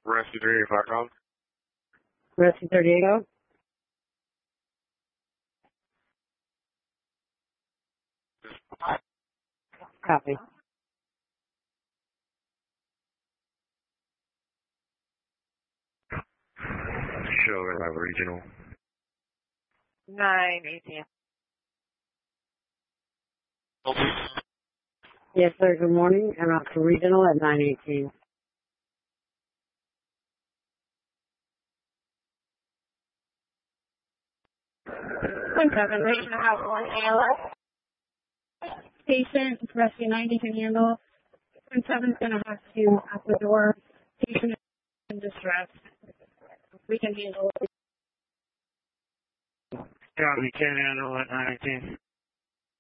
Rescue 385 call. Rescue 380. Copy. Show Live Regional. 918. Yes, sir. Good morning. I'm out to Regional at 918. Regional House 1 ALS. Patient, rescue 90 can handle. 7's going to have to out the door. Patient in distress. We can handle it. Yeah, we can handle it, 918.